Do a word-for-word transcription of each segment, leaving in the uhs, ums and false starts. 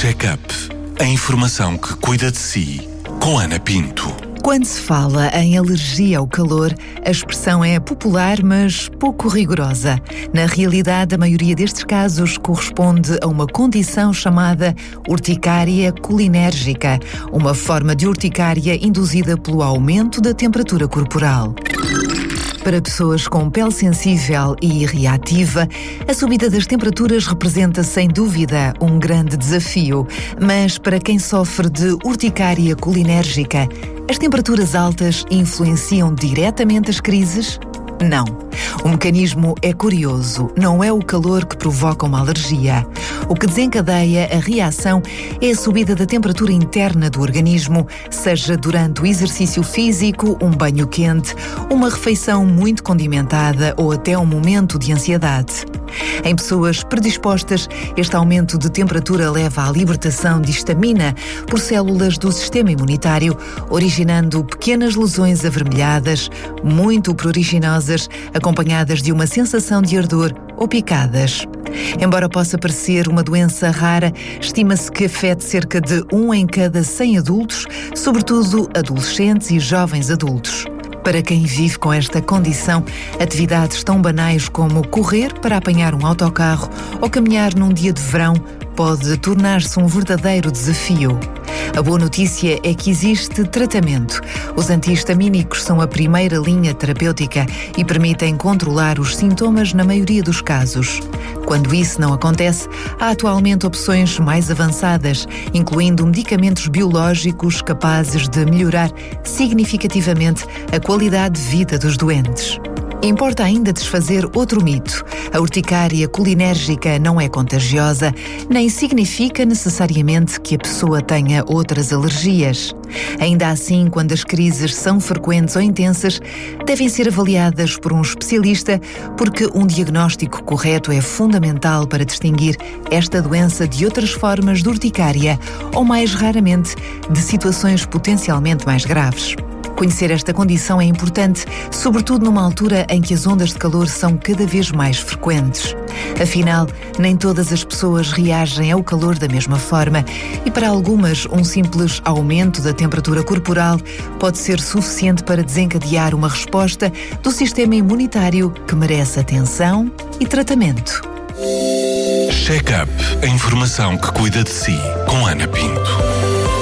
Check-up. A informação que cuida de si, com Ana Pinto. Quando se fala em alergia ao calor, a expressão é popular, mas pouco rigorosa. Na realidade, a maioria destes casos corresponde a uma condição chamada urticária colinérgica, uma forma de urticária induzida pelo aumento da temperatura corporal. Para pessoas com pele sensível e reativa, a subida das temperaturas representa sem dúvida um grande desafio. Mas para quem sofre de urticária colinérgica, as temperaturas altas influenciam diretamente as crises? Não. O mecanismo é curioso. Não é o calor que provoca uma alergia. O que desencadeia a reação é a subida da temperatura interna do organismo, seja durante o exercício físico, um banho quente, uma refeição muito condimentada ou até um momento de ansiedade. Em pessoas predispostas, este aumento de temperatura leva à libertação de histamina por células do sistema imunitário, originando pequenas lesões avermelhadas, muito pruriginosas, acompanhadas de uma sensação de ardor ou picadas. Embora possa parecer uma doença rara, estima-se que afete cerca de um em cada cem adultos, sobretudo adolescentes e jovens adultos. Para quem vive com esta condição, atividades tão banais como correr para apanhar um autocarro ou caminhar num dia de verão pode tornar-se um verdadeiro desafio. A boa notícia é que existe tratamento. Os antihistamínicos são a primeira linha terapêutica e permitem controlar os sintomas na maioria dos casos. Quando isso não acontece, há atualmente opções mais avançadas, incluindo medicamentos biológicos capazes de melhorar significativamente a qualidade de vida dos doentes. Importa ainda desfazer outro mito. A urticária colinérgica não é contagiosa, nem significa necessariamente que a pessoa tenha outras alergias. Ainda assim, quando as crises são frequentes ou intensas, devem ser avaliadas por um especialista, porque um diagnóstico correto é fundamental para distinguir esta doença de outras formas de urticária ou, mais raramente, de situações potencialmente mais graves. Conhecer esta condição é importante, sobretudo numa altura em que as ondas de calor são cada vez mais frequentes. Afinal, nem todas as pessoas reagem ao calor da mesma forma e para algumas um simples aumento da temperatura corporal pode ser suficiente para desencadear uma resposta do sistema imunitário que merece atenção e tratamento. Check-up. A informação que cuida de si, com Ana Pinto.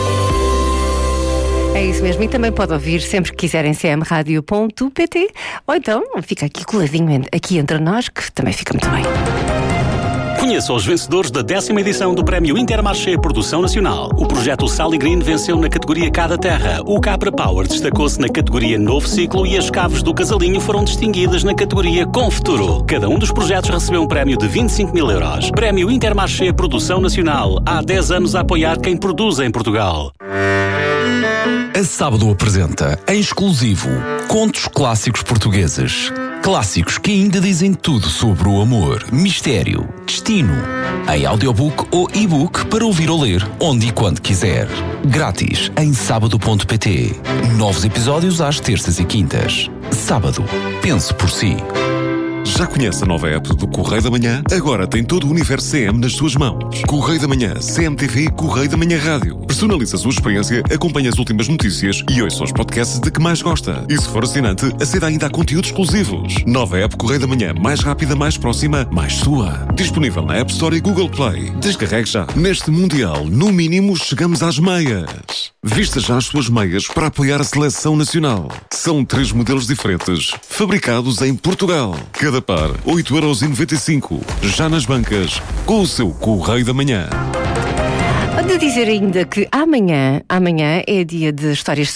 É isso mesmo, e também pode ouvir sempre que quiser em c m radio ponto p t ou então fica aqui coladinho aqui entre nós, que também fica muito bem. Conheça os vencedores da décima edição do Prémio Intermarché Produção Nacional. O projeto Sally Green venceu na categoria Cada Terra. O Capra Power destacou-se na categoria Novo Ciclo e as Caves do Casalinho foram distinguidas na categoria Com Futuro. Cada um dos projetos recebeu um prémio de vinte e cinco mil euros. Prémio Intermarché Produção Nacional. Há dez anos a apoiar quem produz em Portugal. A Sábado apresenta, em exclusivo, contos clássicos portugueses. Clássicos que ainda dizem tudo sobre o amor, mistério, destino. Em audiobook ou e-book para ouvir ou ler, onde e quando quiser. Grátis em sábado ponto p t. Novos episódios às terças e quintas. Sábado. Pense por si. Já conhece a nova app do Correio da Manhã? Agora tem todo o universo C M nas suas mãos. Correio da Manhã, C M T V e Correio da Manhã Rádio. Personalize a sua experiência, acompanhe as últimas notícias e ouça os podcasts de que mais gosta. E se for assinante, aceda ainda a conteúdos exclusivos. Nova app Correio da Manhã, mais rápida, mais próxima, mais sua. Disponível na App Store e Google Play. Descarregue já. Neste Mundial, no mínimo, chegamos às meias. Vista já as suas meias para apoiar a seleção nacional. São três modelos diferentes, fabricados em Portugal. Cada par, oito euros e noventa e cinco. Já nas bancas, com o seu Correio da Manhã. Pode dizer ainda que amanhã, amanhã é dia de histórias